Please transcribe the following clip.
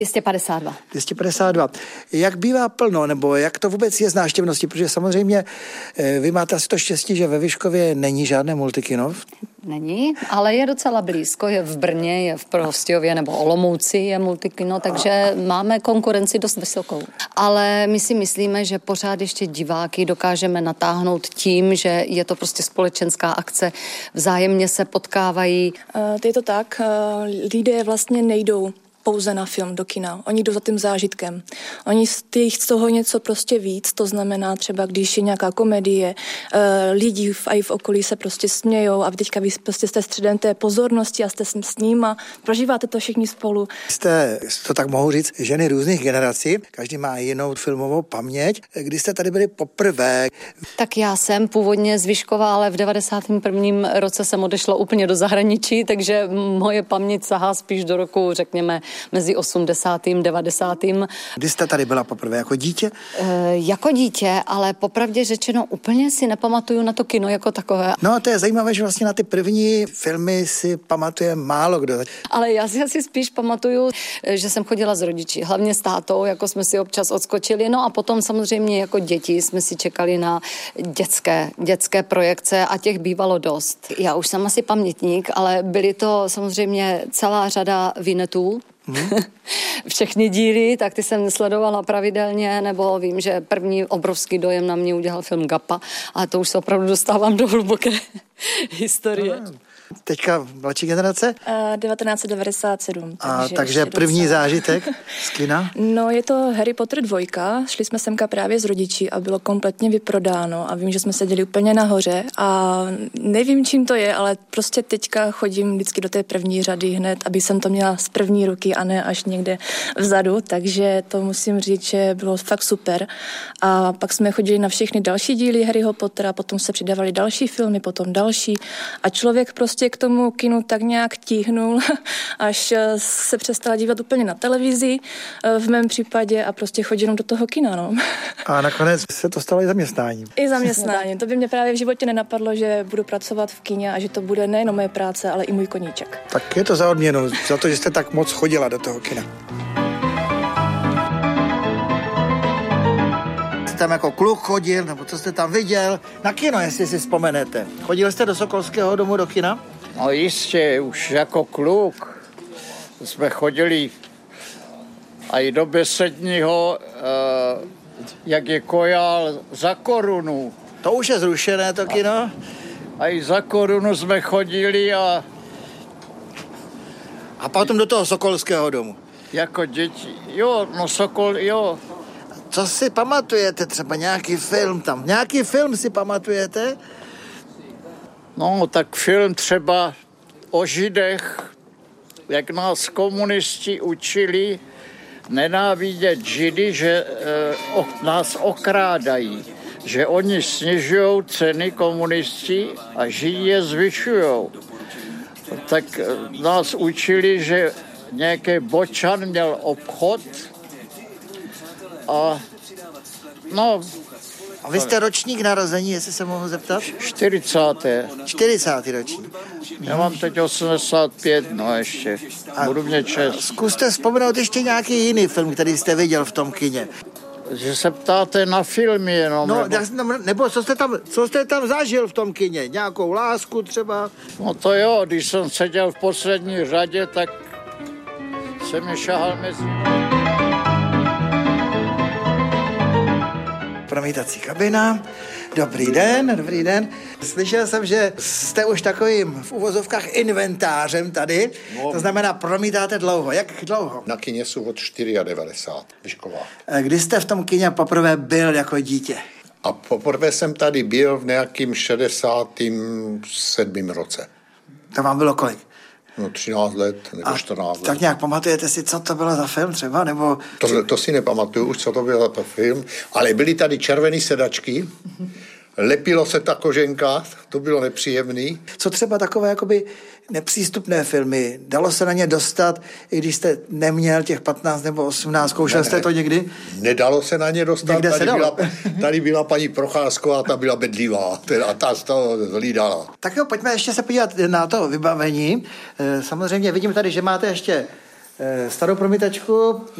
252. 252. Jak bývá plno, nebo jak to vůbec je z návštěvnosti? Protože samozřejmě vy máte asi to štěstí, že ve Vyškově není žádné multikino. Není, ale je docela blízko, je v Brně, je v Prostějově nebo Olomouci je multikino, takže máme konkurenci dost vysokou. Ale my si myslíme, že pořád ještě diváky dokážeme natáhnout tím, že je to prostě společenská akce, vzájemně se potkávají. Je to tak, lidé vlastně nejdou pouze na film do kina. Oni jdou za tím zážitkem. Oni chtějí z toho něco prostě víc, to znamená třeba, když je nějaká komedie, lidi i v okolí se prostě smějou a vy teďka vy prostě jste středem té pozornosti a jste s nima, prožíváte to všichni spolu. Jste, to tak mohu říct, ženy různých generací, každý má jinou filmovou paměť. Kdy jste tady byli poprvé? Tak já jsem původně z Vyškova, ale v 91. roce jsem odešla úplně do zahraničí, takže moje paměť sahá spíš do roku, řekněme, mezi 80. a 90. Kdy jste tady byla poprvé, jako dítě? Jako dítě, ale popravdě řečeno úplně si nepamatuju na to kino jako takové. No a to je zajímavé, že vlastně na ty první filmy si pamatuje málo kdo. Ale já si asi spíš pamatuju, že jsem chodila s rodiči, hlavně s tátou, jako jsme si občas odskočili, no a potom samozřejmě jako děti jsme si čekali na dětské projekce a těch bývalo dost. Já už jsem asi pamětník, ale byly to samozřejmě celá řada Vinetů, všechny díly, tak ty jsem sledovala pravidelně, nebo vím, že první obrovský dojem na mě udělal film Gapa, ale to už se opravdu dostávám do hluboké historie. Teďka mladší generace? 1997. Takže první zážitek z kina? No, je to Harry Potter 2. Šli jsme semka právě s rodiči a bylo kompletně vyprodáno a vím, že jsme seděli úplně nahoře a nevím, čím to je, ale prostě teďka chodím vždycky do té první řady hned, aby jsem to měla z první ruky a ne až někde vzadu, takže to musím říct, že bylo fakt super. A pak jsme chodili na všechny další díly Harryho Pottera, potom se přidávali další filmy, potom další a člověk prostě k tomu kinu tak nějak tíhnul, až se přestala dívat úplně na televizi v mém případě a prostě chodil jenom do toho kina, no. A nakonec se to stalo i zaměstnáním. I zaměstnáním. To by mě právě v životě nenapadlo, že budu pracovat v kině a že to bude nejenom moje práce, ale i můj koníček. Tak je to za odměnu, za to, že jste tak moc chodila do toho kina. Tam jako kluk chodil, nebo co jste tam viděl? Na kino, jestli si vzpomenete. Chodil jste do Sokolského domu do kina? No jistě, už jako kluk jsme chodili a i do Besedního, jak je Kojál, za korunu. To už je zrušené, to kino? A i za korunu jsme chodili a potom do toho Sokolského domu. Jako děti, jo, no Sokol, jo. Co si pamatujete, třeba nějaký film tam? Nějaký film si pamatujete? No, tak film třeba o Židech, jak nás komunisti učili nenávidět Židy, že nás okrádají, že oni snižují ceny komunisti a Židi je zvyšují. Tak nás učili, že nějaký Bočan měl obchod a no... A vy jste ročník narození, jestli se mohu zeptat? 40. 40. ročník. Já mám teď 85, no ještě. Budu mě čest. Zkuste vzpomenout ještě nějaký jiný film, který jste viděl v tom kině. Že se ptáte na filmy jenom. No, nebo co jste tam zažil v tom kině? Nějakou lásku třeba? No to jo, když jsem seděl v poslední řadě, tak jsem mi šahal mezi... Promítací kabina. Dobrý den. Slyšel jsem, že jste už takovým v uvozovkách inventářem tady. No. To znamená, promítáte dlouho. Jak dlouho? Na kině jsou od 94, Vyšková. Kdy jste v tom kině poprvé byl jako dítě? A poprvé jsem tady byl v nějakým 67. roce. To vám bylo kolik? No 13 let nebo 14 let. Tak nějak pamatujete si, co to bylo za film třeba? Nebo... To si nepamatuju už, co to byl za film, ale byly tady červené sedačky, lepilo se ta koženka, to bylo nepříjemný. Co třeba takové jakoby nepřístupné filmy? Dalo se na ně dostat, i když jste neměl těch 15 nebo 18, zkoušel jste to někdy? Nedalo se na ně dostat. Tady byla paní Procházková, ta byla bedlivá a ta z toho hlídala. Tak jo, pojďme ještě se podívat na to vybavení. Samozřejmě vidím tady, že máte ještě starou promítačku,